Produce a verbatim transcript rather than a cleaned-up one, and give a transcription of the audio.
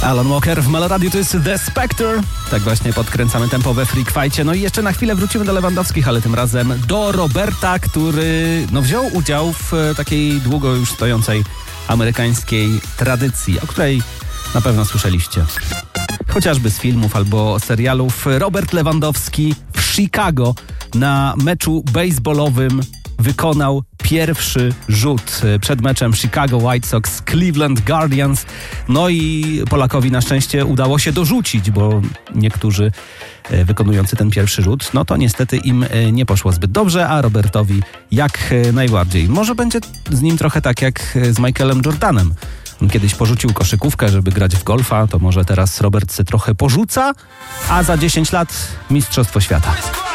Alan Walker w Meloradiu, to jest The Spectre. Tak właśnie podkręcamy tempo we Freak Fightie. No i jeszcze na chwilę wrócimy do Lewandowskich, ale tym razem do Roberta, który no, wziął udział w takiej długo już stojącej amerykańskiej tradycji, o której na pewno słyszeliście. Chociażby z filmów albo serialów. Robert Lewandowski w Chicago na meczu baseballowym wykonał pierwszy rzut przed meczem Chicago White Sox z Cleveland Guardians. No i Polakowi na szczęście udało się dorzucić, bo niektórzy wykonujący ten pierwszy rzut, no to niestety im nie poszło zbyt dobrze, a Robertowi jak najbardziej. Może będzie z nim trochę tak jak z Michaelem Jordanem. On kiedyś porzucił koszykówkę, żeby grać w golfa, to może teraz Robert se trochę porzuca, a za dziesięć lat Mistrzostwo Świata.